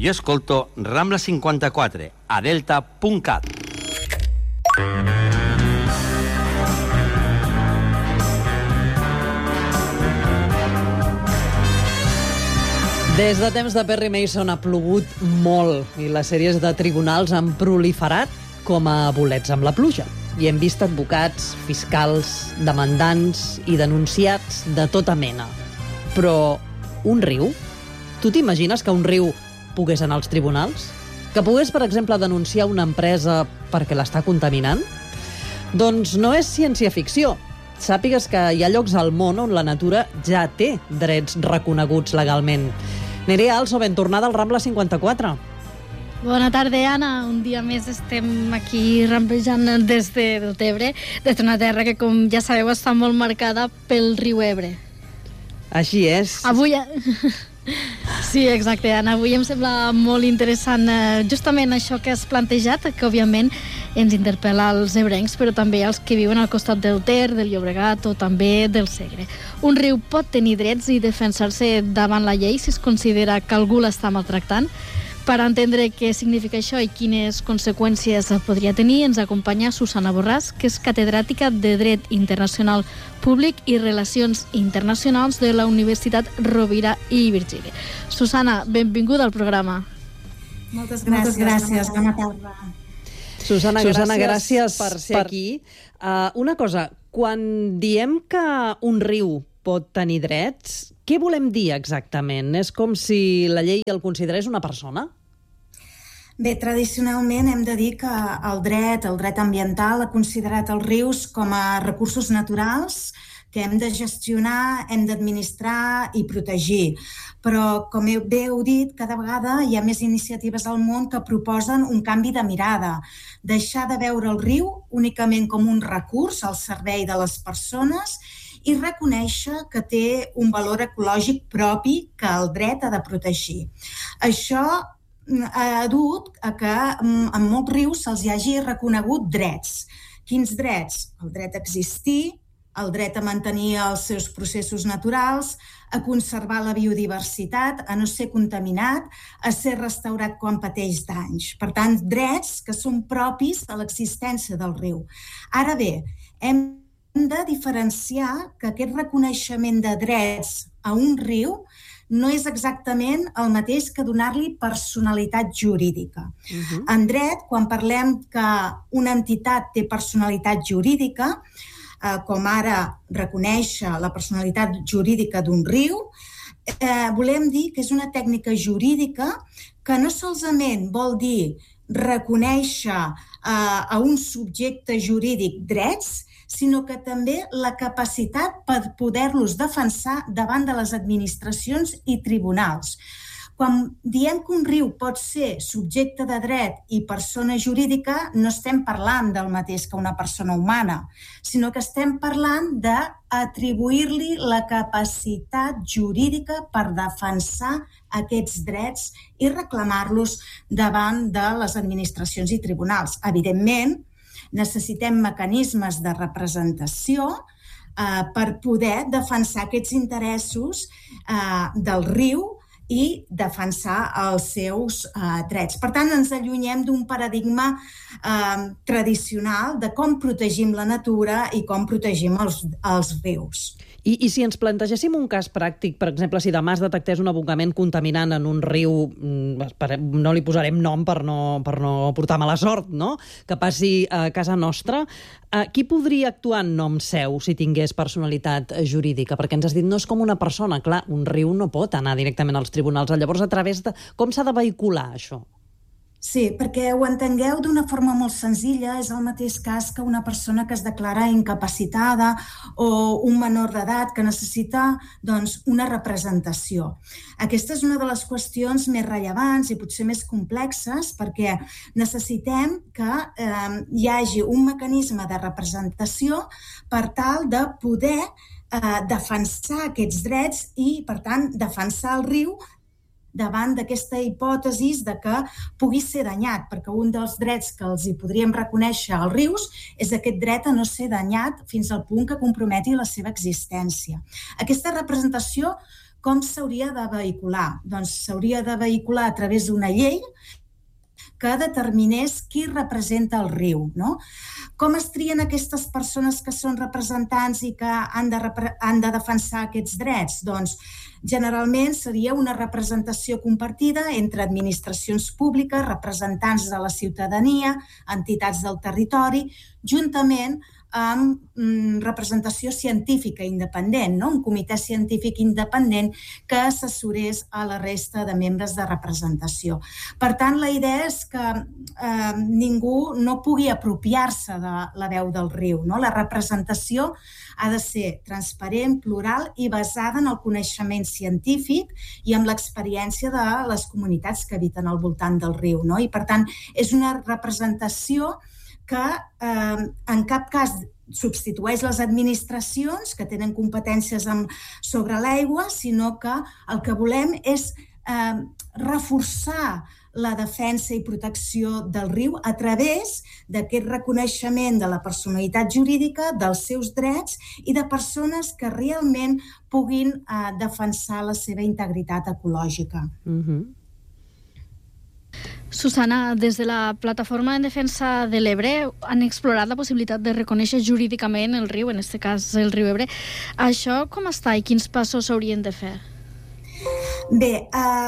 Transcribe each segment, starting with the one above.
Jo escolto Rambla 54 a delta.cat. Des de temps de Perry Mason ha plogut molt i les sèries de tribunals han proliferat com a bolets amb la pluja. I hem vist advocats, fiscals, demandants i denunciats de tota mena. Però un riu? Tu t'imagines que un riu pogués anar als tribunals? Que pogués, per exemple, denunciar una empresa perquè l'està contaminant? Doncs no és ciència-ficció. Sàpigues que hi ha llocs al món on la natura ja té drets reconeguts legalment. Nerea Also, ben tornada al Rambla 54. Bona tarda, Anna. Un dia més estem aquí ramplejant des de Deltebre, des d'una terra que, com ja sabeu, està molt marcada pel riu Ebre. Així és. Avui... Sí, exacte, Anna. Avui em sembla molt interessant justament això que has plantejat, que òbviament ens interpel·la als ebrencs, però també als que viuen al costat del Ter, del Llobregat o també del Segre. Un riu pot tenir drets i defensar-se davant la llei si es considera que algú l'està maltractant. Per entendre què significa això i quines conseqüències podria tenir, ens acompanya Susana Borràs, que és catedràtica de Dret Internacional Públic i Relacions Internacionals de la Universitat Rovira i Virgili. Susana, benvinguda al programa. Moltes gràcies. Bona tarda. Susana, gràcies per ser aquí. Una cosa, quan diem que un riu pot tenir drets, què volem dir exactament? És com si la llei el considerés una persona? Bé, tradicionalment hem de dir que el dret ambiental ha considerat els rius com a recursos naturals que hem de gestionar, hem d'administrar i protegir. Però, com bé heu dit, cada vegada hi ha més iniciatives al món que proposen un canvi de mirada, deixar de veure el riu únicament com un recurs al servei de les persones i reconèixer que té un valor ecològic propi que el dret ha de protegir. Això ha dut a que en molts rius se'ls hagi reconegut drets. Quins drets? El dret a existir, el dret a mantenir els seus processos naturals, a conservar la biodiversitat, a no ser contaminat, a ser restaurat quan pateix danys. Per tant, drets que són propis a l'existència del riu. Ara bé, hem de diferenciar que aquest reconeixement de drets a un riu no és exactament el mateix que donar-li personalitat jurídica. En dret, quan parlem que una entitat té personalitat jurídica, com ara reconèixer la personalitat jurídica d'un riu, volem dir que és una tècnica jurídica que no solament vol dir reconèixer a un subjecte jurídic drets, sinó que també la capacitat per poder-los defensar davant de les administracions i tribunals. Quan diem que un riu pot ser subjecte de dret i persona jurídica, no estem parlant del mateix que una persona humana, sinó que estem parlant d'atribuir-li la capacitat jurídica per defensar aquests drets i reclamar-los davant de les administracions i tribunals. Evidentment, necessitem mecanismes de representació per poder defensar aquests interessos del riu i defensar els seus drets. Per tant, ens allunyem d'un paradigma tradicional de com protegim la natura i com protegim els rius. I si ens plantegéssim un cas pràctic, per exemple, si demà es detectés un abocament contaminant en un riu, no li posarem nom per no portar mala sort, no?, que passi a casa nostra, qui podria actuar en nom seu si tingués personalitat jurídica? Perquè ens has dit, no és com una persona. Clar, un riu no pot anar directament als tribunals. Llavors, a través de... Com s'ha de vehicular això? Sí, perquè ho entengueu d'una forma molt senzilla, és el mateix cas que una persona que es declara incapacitada o un menor d'edat que necessita una representació. Aquesta és una de les qüestions més rellevants i potser més complexes perquè necessitem que hi hagi un mecanisme de representació per tal de poder defensar aquests drets i, per tant, defensar el riu davant d'aquesta hipòtesi de que pugui ser danyat, perquè un dels drets que els hi podríem reconèixer als rius és aquest dret a no ser danyat fins al punt que comprometi la seva existència. Aquesta representació com s'hauria de vehicular? Doncs s'hauria de vehicular a través d'una llei que determinés qui representa el riu, no? Com es trien aquestes persones que són representants i que han de defensar aquests drets? Doncs generalment seria una representació compartida entre administracions públiques, representants de la ciutadania, entitats del territori, juntament amb representació científica independent, no? Un comitè científic independent que assessorés a la resta de membres de representació. Per tant, la idea és que ningú no pugui apropiar-se de la veu del riu, no? La representació ha de ser transparent, plural i basada en el coneixement científic i en l'experiència de les comunitats que habiten al voltant del riu, no? I, per tant, és una representació que en cap cas substitueix les administracions que tenen competències sobre l'aigua, sinó que el que volem és reforçar la defensa i protecció del riu a través d'aquest reconeixement de la personalitat jurídica, dels seus drets i de persones que realment puguin defensar la seva integritat ecològica. Susana, des de la Plataforma en Defensa de l'Ebre han explorat la possibilitat de reconèixer jurídicament el riu, en aquest cas el riu Ebre. Això com està i quins passos s'haurien de fer? Bé,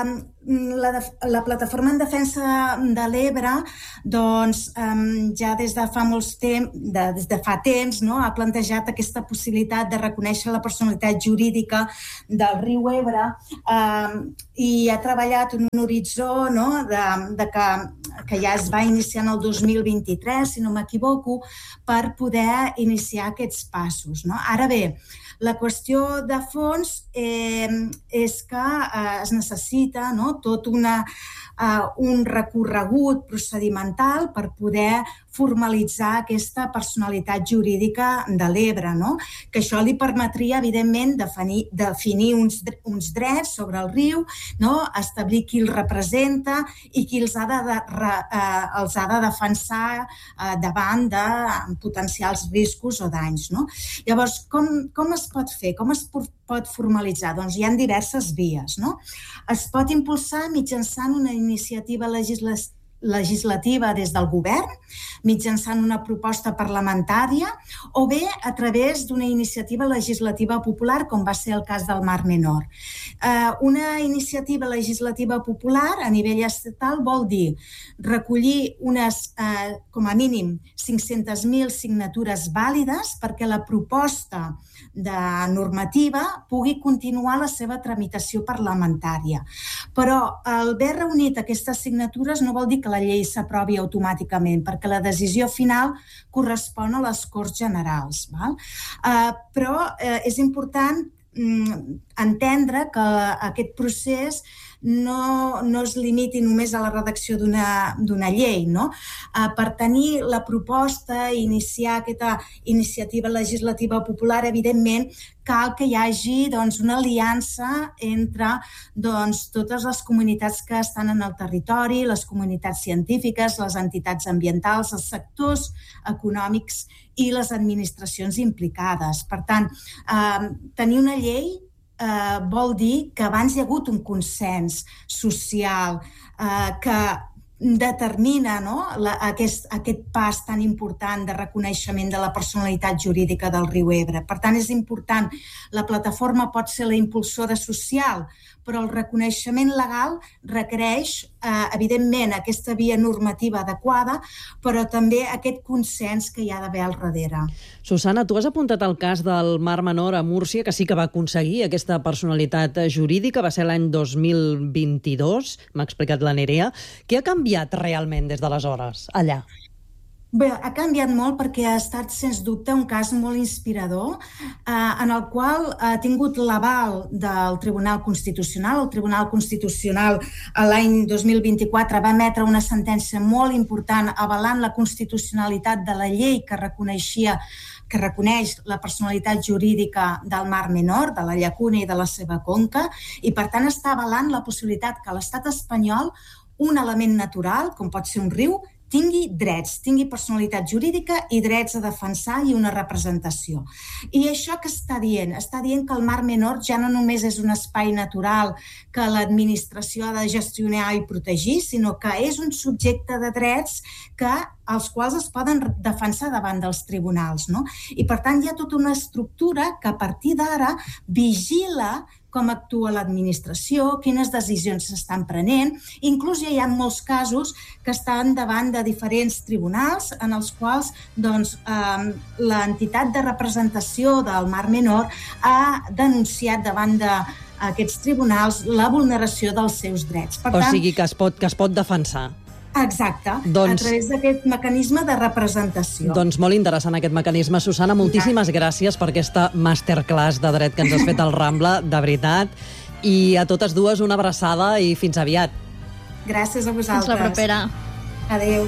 la Plataforma en Defensa de l'Ebre doncs, ja des de fa temps no, ha plantejat aquesta possibilitat de reconèixer la personalitat jurídica del riu Ebre i ha treballat en un horitzó no, que ja es va iniciar en el 2023, si no m'equivoco, per poder iniciar aquests passos. No? Ara bé, la qüestió de fons és que es necessita tot un recorregut procedimental per poder formalitzar aquesta personalitat jurídica de l'Ebre, no? Que això li permetria, evidentment, definir uns drets sobre el riu, no? Establir qui el representa i qui els ha de defensar davant de potencials riscos o danys. No? Llavors, com es pot fer? Com es pot formalitzar? Doncs hi ha diverses vies. No? Es pot impulsar mitjançant una iniciativa legislativa des del govern, mitjançant una proposta parlamentària o bé a través d'una iniciativa legislativa popular, com va ser el cas del Mar Menor. Una iniciativa legislativa popular a nivell estatal vol dir recollir com a mínim 500.000 signatures vàlides perquè la proposta de normativa pugui continuar la seva tramitació parlamentària. Però el haver reunit aquestes signatures no vol dir que la llei s'aprovi automàticament, perquè la decisió final correspon a les Corts Generals. Però és important entendre que aquest procés no es limiti només a la redacció d'una llei. No? Per tenir la proposta i iniciar aquesta iniciativa legislativa popular, evidentment, cal que hi hagi una aliança entre totes les comunitats que estan en el territori, les comunitats científiques, les entitats ambientals, els sectors econòmics i les administracions implicades. Per tant, tenir una llei vol dir que abans hi ha hagut un consens social que determina aquest pas tan important de reconeixement de la personalitat jurídica del riu Ebre. Per tant, és important. La plataforma pot ser la impulsora social, però el reconeixement legal requereix, evidentment, aquesta via normativa adequada, però també aquest consens que hi ha d'haver al darrere. Susana, tu has apuntat el cas del Mar Menor a Múrcia, que sí que va aconseguir aquesta personalitat jurídica, va ser l'any 2022, m'ha explicat la Nerea. Què ha canviat realment des d'aleshores, allà? Bé, ha canviat molt perquè ha estat, sens dubte, un cas molt inspirador en el qual ha tingut l'aval del Tribunal Constitucional. El Tribunal Constitucional l'any 2024 va emetre una sentència molt important avalant la constitucionalitat de la llei que reconeix la personalitat jurídica del Mar Menor, de la llacuna i de la seva conca, i per tant està avalant la possibilitat que l'estat espanyol, un element natural, com pot ser un riu, tingui drets, tingui personalitat jurídica i drets a defensar i una representació. I això què està dient? Està dient que el Mar Menor ja no només és un espai natural que l'administració ha de gestionar i protegir, sinó que és un subjecte de drets els quals es poden defensar davant dels tribunals, no? I, per tant, hi ha tota una estructura que a partir d'ara vigila com actua l'administració, quines decisions s'estan prenent. Inclús ja hi ha molts casos que estan davant de diferents tribunals en els quals l'entitat de representació del Mar Menor ha denunciat davant d'aquests tribunals la vulneració dels seus drets. Per tant, o sigui que es pot defensar. Exacte, a través d'aquest mecanisme de representació. Doncs molt interessant aquest mecanisme. Susana, moltíssimes gràcies per aquesta masterclass de dret que ens has fet al Rambla, de veritat. I a totes dues una abraçada i fins aviat. Gràcies a vosaltres. Fins la propera. Adéu.